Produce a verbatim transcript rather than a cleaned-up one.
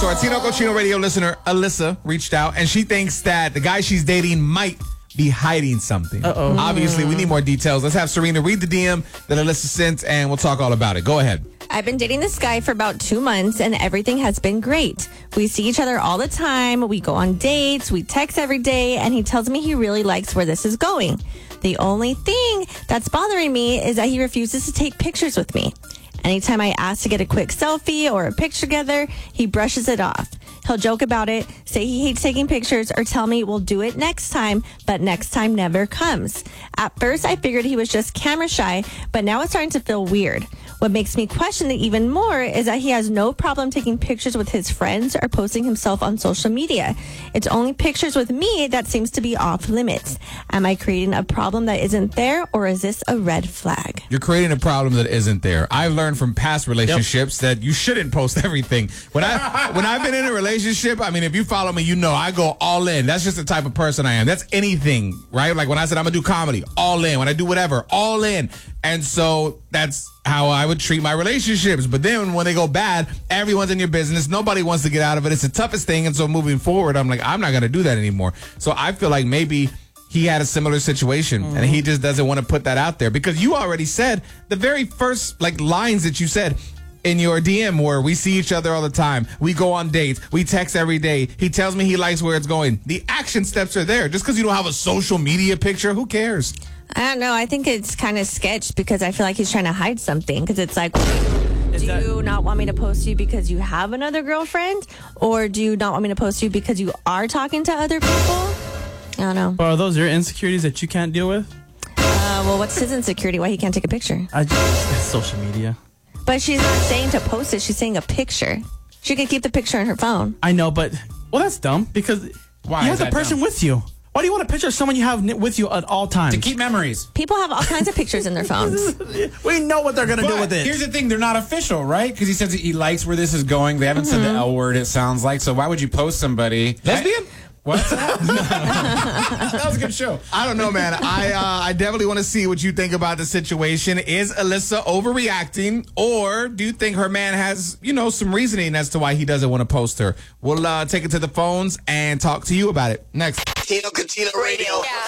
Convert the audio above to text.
So our Tino Cochino radio listener, Alyssa, reached out, and she thinks that the guy she's dating might be hiding something. Uh-oh. Obviously, we need more details. Let's have Serena read the D M that Alyssa sent, and we'll talk all about it. Go ahead. I've been dating this guy for about two months, and everything has been great. We see each other all the time. We go on dates. We text every day, and he tells me he really likes where this is going. The only thing that's bothering me is that he refuses to take pictures with me. Anytime I ask to get a quick selfie or a picture together, he brushes it off. He'll joke about it, say he hates taking pictures, or tell me we'll do it next time, but next time never comes. At first, I figured he was just camera shy, but now it's starting to feel weird. What makes me question it even more is that he has no problem taking pictures with his friends or posting himself on social media. It's only pictures with me that seems to be off limits. Am I creating a problem that isn't there, or is this a red flag? You're creating a problem that isn't there. I've learned from past relationships yep. that you shouldn't post everything. When I when I've been in a relationship, I mean, if you follow me, you know I go all in. That's just the type of person I am. That's anything, right? Like when I said I'm gonna do comedy, all in. When I do whatever, all in. And so that's how I would treat my relationships. But then when they go bad, everyone's in your business. Nobody wants to get out of it. It's the toughest thing. And so moving forward, I'm like, I'm not going to do that anymore. So I feel like maybe he had a similar situation mm-hmm. and he just doesn't want to put that out there, because you already said the very first like lines that you said in your D M were, we see each other all the time. We go on dates. We text every day. He tells me he likes where it's going. The action steps are there. Just because you don't have a social media picture, who cares? I don't know. I think it's kind of sketch, because I feel like he's trying to hide something. Because it's like, do that- you not want me to post you because you have another girlfriend? Or do you not want me to post you because you are talking to other people? I don't know. Or are those your insecurities that you can't deal with? Uh, well, what's his insecurity? Why he can't take a picture? I just, it's social media. But she's not saying to post it. She's saying a picture. She can keep the picture in her phone. I know, but, well, that's dumb, because Why you have the person dumb? with you. Why do you want a picture of someone you have with you at all times? To keep memories. People have all kinds of pictures in their phones. We know what they're going to do with it. Here's the thing. They're not official, right? Because he says he likes where this is going. They haven't mm-hmm. said the L word, it sounds like. So why would you post somebody? Lesbian? What? That was a good show. I don't know, man. I uh, I definitely want to see what you think about the situation. Is Alyssa overreacting, or do you think her man has, you know, some reasoning as to why he doesn't want to post her? We'll uh, take it to the phones and talk to you about it next. Tino Cochino Radio. Yeah.